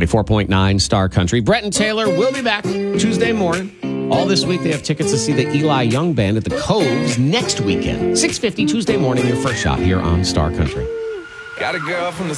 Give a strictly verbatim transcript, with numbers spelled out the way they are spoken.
ninety-four point nine Star Country. Brett and Taylor will be back Tuesday morning. All this week, they have tickets to see the Eli Young Band at the Coves next weekend. six fifty Tuesday morning, your first shot here on Star Country. Got a girl from the